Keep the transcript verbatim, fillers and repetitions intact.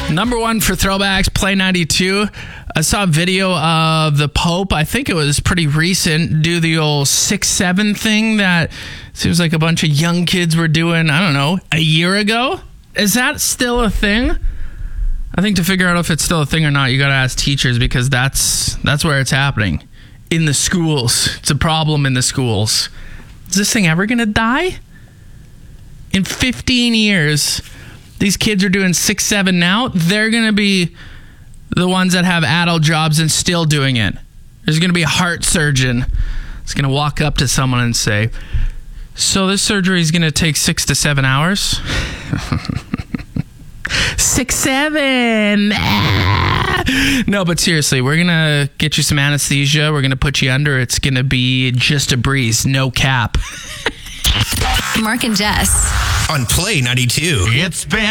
Number one for throwbacks, Play ninety-two. I saw a video of the Pope. I think it was pretty recent. Do the old six seven thing that seems like a bunch of young kids were doing, I don't know, a year ago. Is that still a thing? I think to figure out if it's still a thing or not, you got to ask teachers, because that's that's where it's happening. In the schools. It's a problem in the schools. Is this thing ever going to die? In fifteen years, these kids are doing six seven now. They're going to be the ones that have adult jobs and still doing it. There's going to be a heart surgeon that's going to walk up to someone and say, so this surgery is going to take six to seven hours? Six, seven. Ah. No, but seriously, we're going to get you some anesthesia. We're going to put you under. It's going to be just a breeze. No cap. Mark and Jess. On Play ninety-two. It's been